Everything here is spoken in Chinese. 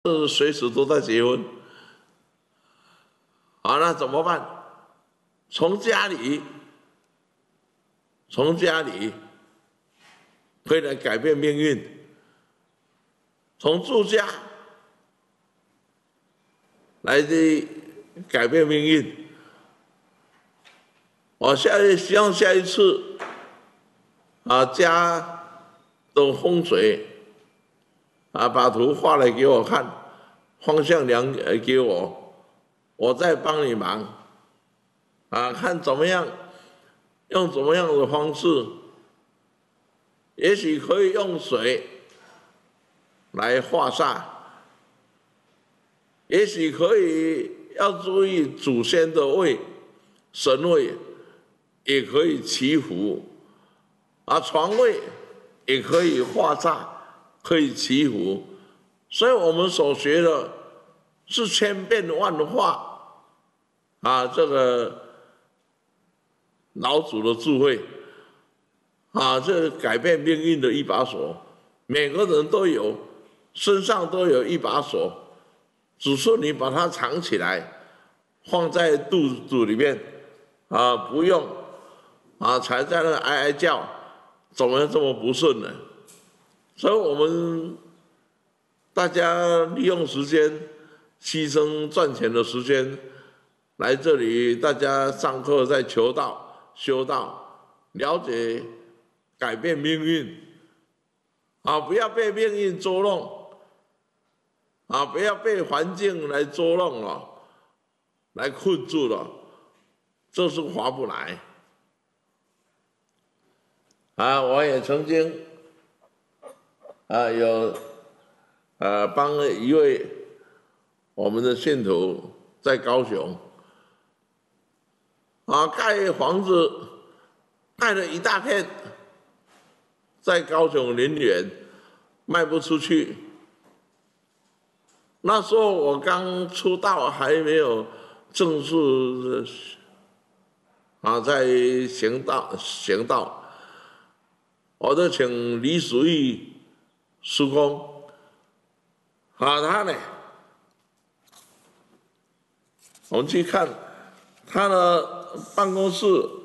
随时都在结婚。好，那怎么办？从家里可以来改变命运，从住家来改变命运。我希望下一次家的风水把图画来给我看，方向量给我，我再帮你忙看怎么样，用怎么样的方式，也许可以用水来化煞，也许可以要注意祖先的位、神位，也可以祈福床位也可以化煞，可以祈福。所以我们所学的是千变万化这个老祖的智慧这改变命运的一把锁，每个人都有，身上都有一把锁，只是你把它藏起来，放在肚子里面不用才在那哀哀叫，怎么这么不顺呢？所以我们大家利用时间，牺牲赚钱的时间来这里，大家上课在求道、修道，了解改变命运不要被命运捉弄不要被环境来捉弄了，来困住了，这是划不来我也曾经有帮一位我们的信徒在高雄盖房子，盖了一大片，在高雄林园卖不出去。那时候我刚出道，还没有正式在行道，我就请李淑义师公他呢，我们去看他的办公室